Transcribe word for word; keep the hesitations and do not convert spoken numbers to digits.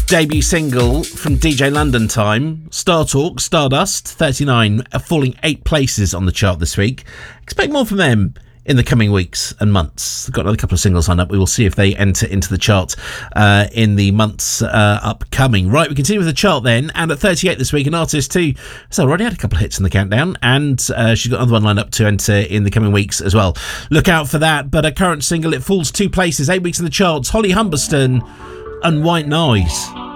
Debut single from D J London Time, Star Talk, Stardust, thirty-nine, falling eight places on the chart this week. Expect more from them in the coming weeks and months. They've got another couple of singles lined up. We will see if they enter into the chart uh, in the months uh, upcoming. Right, we continue with the chart then, and at thirty-eight this week, an artist who has already had a couple of hits in the countdown, and uh, she's got another one lined up to enter in the coming weeks as well. Look out for that. But a current single, it falls two places, eight weeks in the charts. Holly Humberston and White Noise.